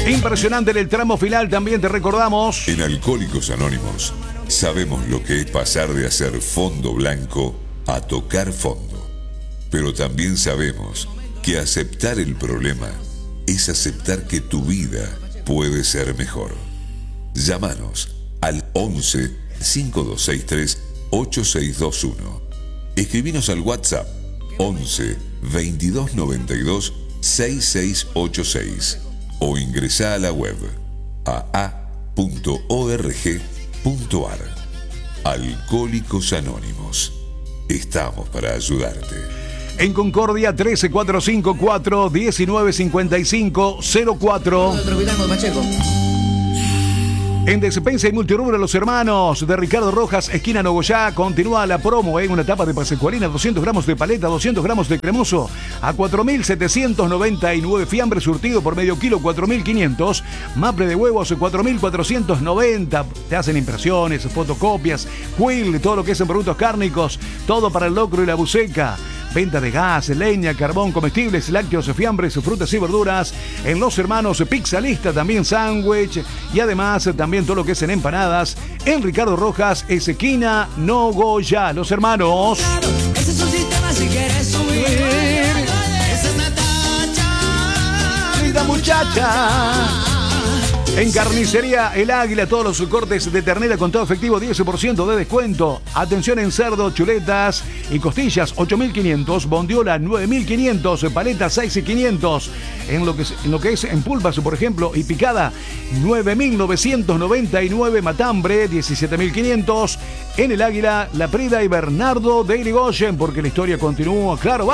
Impresionante en el tramo final, también te recordamos. En Alcohólicos Anónimos sabemos lo que es pasar de hacer fondo blanco a tocar fondo. Pero también sabemos que aceptar el problema es aceptar que tu vida puede ser mejor. Llámanos al 11 5263 8621. Escribinos al WhatsApp 11 2292 6686 o ingresá a la web aa.org.ar. Alcohólicos Anónimos. Estamos para ayudarte. En Concordia 13454 195504. En Despensa y Multirrubro Los Hermanos de Ricardo Rojas, esquina Nogoyá, continúa la promo, una tapa de pascualina, 200 gramos de paleta, 200 gramos de cremoso, a 4.799, fiambre surtido por medio kilo, 4.500, maple de huevos, 4.490, te hacen impresiones, fotocopias, quill, todo lo que es en productos cárnicos, todo para el locro y la buceca. Venta de gas, leña, carbón, comestibles, lácteos, fiambres, frutas y verduras. En Los Hermanos, pizza lista, también sándwich. Y además también todo lo que es en empanadas. En Ricardo Rojas, esquina Nogoyá. Los Hermanos. Ese es un sistema si quieres subir. Esa es Natacha. Linda muchacha. En Carnicería El Águila, todos los cortes de ternera con todo efectivo, 10% de descuento. Atención en cerdo, chuletas y costillas, 8.500. Bondiola, 9.500. Paletas, 6.500. En lo que es en pulpas, por ejemplo, y picada, 9.999. Matambre, 17.500. En El Águila, La Prida y Bernardo de Irigoyen, porque la historia continúa. Claro,